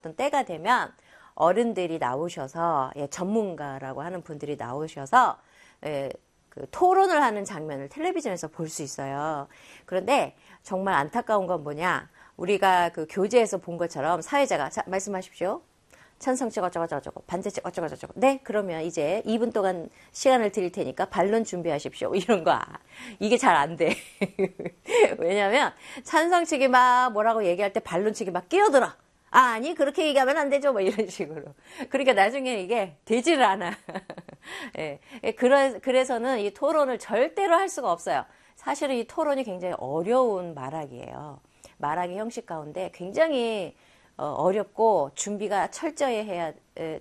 때가 되면 어른들이 나오셔서 전문가라고 하는 분들이 나오셔서 그 토론을 하는 장면을 텔레비전에서 볼 수 있어요. 그런데 정말 안타까운 건 뭐냐? 우리가 그 교재에서 본 것처럼 사회자가 자, 말씀하십시오. 찬성측 어쩌고저쩌고 반대측 어쩌고저쩌고. 네, 그러면 이제 2분 동안 시간을 드릴 테니까 반론 준비하십시오. 이런 거 이게 잘 안 돼. 왜냐하면 찬성 측이 막 뭐라고 얘기할 때 반론 측이 막 끼어들어. 아니 그렇게 얘기하면 안 되죠. 뭐 이런 식으로. 그러니까 나중에 이게 되지를 않아. 예. 그래서는 이 토론을 절대로 할 수가 없어요. 사실은 이 토론이 굉장히 어려운 말하기예요. 말하기 형식 가운데 굉장히 어렵고 준비가 철저해야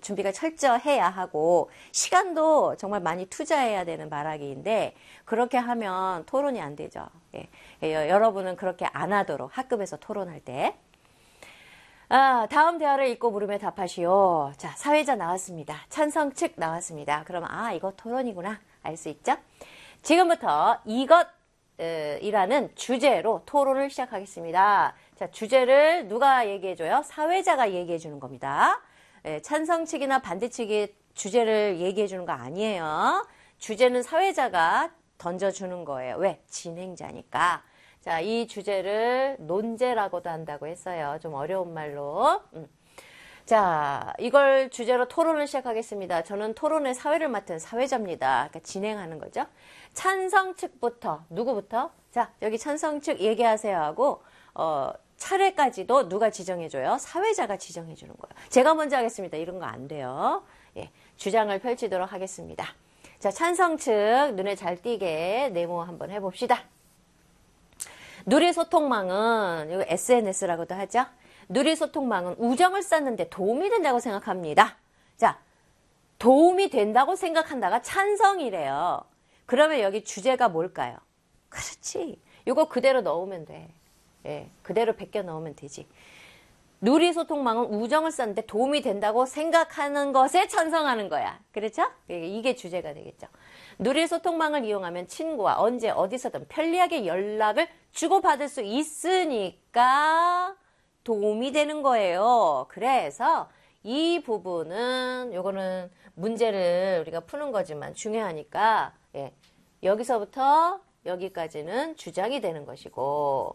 하고 시간도 정말 많이 투자해야 되는 말하기인데 그렇게 하면 토론이 안 되죠. 여러분은 그렇게 안 하도록 학급에서 토론할 때. 다음 대화를 읽고 물으며 답하시오. 자, 사회자 나왔습니다. 찬성 측 나왔습니다. 그러면 이거 토론이구나 알 수 있죠? 지금부터 이것이라는 주제로 토론을 시작하겠습니다. 자, 주제를 누가 얘기해줘요? 사회자가 얘기해주는 겁니다. 찬성 측이나 반대 측이 주제를 얘기해주는 거 아니에요. 주제는 사회자가 던져주는 거예요. 왜? 진행자니까. 자, 이 주제를 논제라고도 한다고 했어요. 좀 어려운 말로. 자, 이걸 주제로 토론을 시작하겠습니다. 저는 토론의 사회를 맡은 사회자입니다. 그러니까 진행하는 거죠. 찬성 측부터, 누구부터? 자, 여기 찬성 측 얘기하세요 하고, 차례까지도 누가 지정해줘요? 사회자가 지정해주는 거예요. 제가 먼저 하겠습니다. 이런 거 안 돼요. 주장을 펼치도록 하겠습니다. 자, 찬성 측 눈에 잘 띄게 네모 한번 해봅시다. 누리소통망은 이거 SNS라고도 하죠. 누리소통망은 우정을 쌓는데 도움이 된다고 생각합니다. 자, 도움이 된다고 생각한다가 찬성이래요. 그러면 여기 주제가 뭘까요? 그렇지. 이거 그대로 넣으면 돼. 그대로 베껴 넣으면 되지. 누리소통망은 우정을 쌓는데 도움이 된다고 생각하는 것에 찬성하는 거야. 그렇죠? 이게 주제가 되겠죠. 누리소통망을 이용하면 친구와 언제 어디서든 편리하게 연락을 주고받을 수 있으니까 도움이 되는 거예요. 그래서 이 부분은 요거는 문제를 우리가 푸는 거지만 중요하니까 여기서부터 여기까지는 주장이 되는 것이고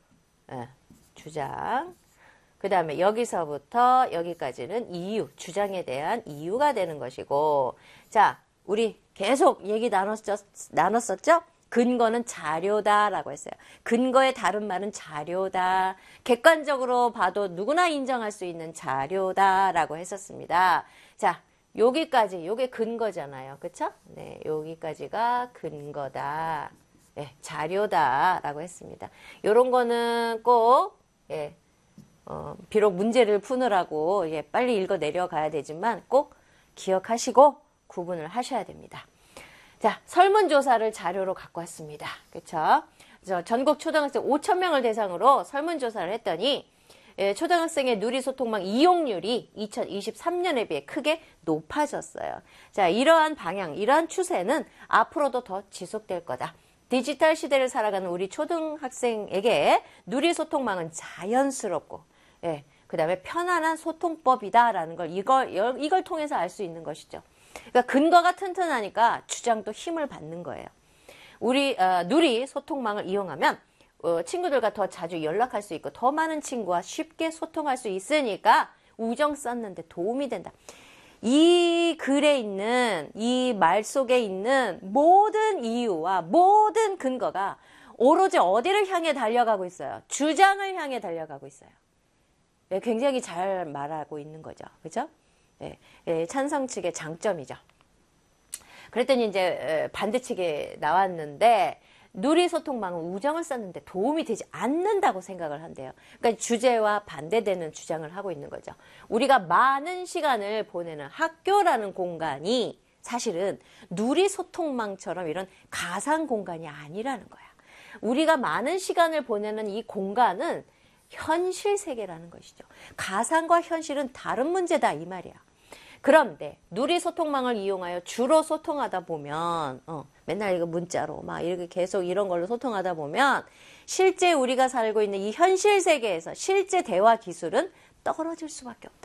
주장. 그 다음에 여기서부터 여기까지는 이유, 주장에 대한 이유가 되는 것이고 자, 우리 계속 얘기 나눴었죠? 근거는 자료다라고 했어요. 근거의 다른 말은 자료다. 객관적으로 봐도 누구나 인정할 수 있는 자료다라고 했었습니다. 자, 여기까지, 요게 근거잖아요. 그쵸? 네, 여기까지가 근거다. 자료다라고 했습니다. 요런 거는 꼭, 비록 문제를 푸느라고 빨리 읽어 내려가야 되지만 꼭 기억하시고 구분을 하셔야 됩니다. 자, 설문조사를 자료로 갖고 왔습니다. 그쵸? 전국 초등학생 5,000명을 대상으로 설문조사를 했더니 초등학생의 누리소통망 이용률이 2023년에 비해 크게 높아졌어요. 자, 이러한 방향, 이러한 추세는 앞으로도 더 지속될 거다. 디지털 시대를 살아가는 우리 초등학생에게 누리소통망은 자연스럽고 그 다음에 편안한 소통법이다라는 걸 이걸 통해서 알 수 있는 것이죠. 그러니까 근거가 튼튼하니까 주장도 힘을 받는 거예요. 우리 누리 소통망을 이용하면 친구들과 더 자주 연락할 수 있고 더 많은 친구와 쉽게 소통할 수 있으니까 우정 쌓는데 도움이 된다. 이 글에 있는 이 말 속에 있는 모든 이유와 모든 근거가 오로지 어디를 향해 달려가고 있어요? 주장을 향해 달려가고 있어요. 굉장히 잘 말하고 있는 거죠. 그죠? 찬성 측의 장점이죠. 그랬더니 이제 반대 측에 나왔는데 누리소통망은 우정을 쌓는데 도움이 되지 않는다고 생각을 한대요. 그러니까 주제와 반대되는 주장을 하고 있는 거죠. 우리가 많은 시간을 보내는 학교라는 공간이 사실은 누리소통망처럼 이런 가상 공간이 아니라는 거야. 우리가 많은 시간을 보내는 이 공간은 현실 세계라는 것이죠. 가상과 현실은 다른 문제다 이 말이야. 그런데 누리소통망을 이용하여 주로 소통하다 보면 맨날 이거 문자로 막 이렇게 계속 이런 걸로 소통하다 보면 실제 우리가 살고 있는 이 현실 세계에서 실제 대화 기술은 떨어질 수밖에 없다.